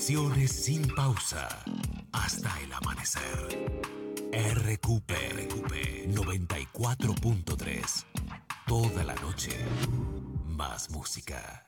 Conversaciones sin pausa hasta el amanecer. RQP 94.3. Toda la noche, más música.